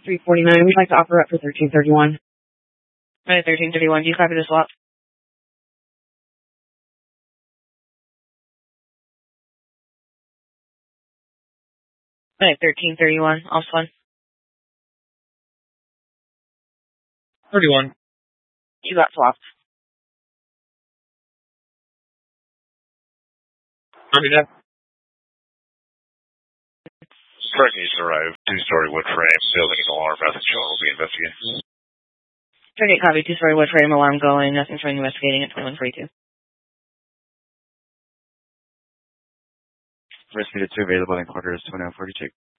349. We'd like to offer up for 1331. Alright, 1331. Do you copy the swap? Alright, 1331. Off one. 31. You got swapped. Copy that. Strike needs to arrive. 2-story wood frame. Building an alarm. Nothing showing. Will be investigating. Target copy. 2-story wood frame. Alarm going. Nothing showing. Investigating at 2142. Respeed 2 available in quarters 2142.